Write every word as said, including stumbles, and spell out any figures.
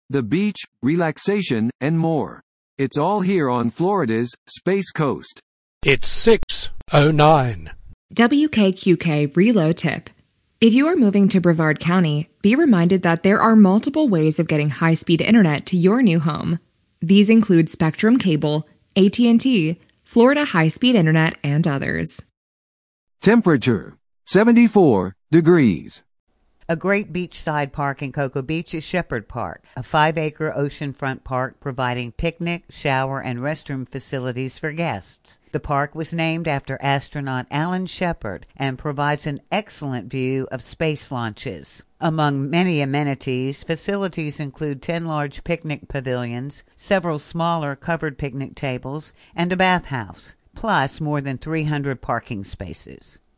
the beach, relaxation, and more. It's all here on Florida's Space Coast. It's six oh nine. W K Q K Reload Tip. If you are moving to Brevard County, be reminded that there are multiple ways of getting high-speed internet to your new home. These include Spectrum Cable, A T and T, Florida High-Speed Internet, and others. Temperature, seventy-four degrees. A great beachside park in Cocoa Beach is Shepherd Park, a five-acre oceanfront park providing picnic, shower, and restroom facilities for guests. The park was named after astronaut Alan Shepard and provides an excellent view of space launches. Among many amenities, facilities include ten large picnic pavilions, several smaller covered picnic tables, and a bathhouse, plus more than three hundred parking spaces.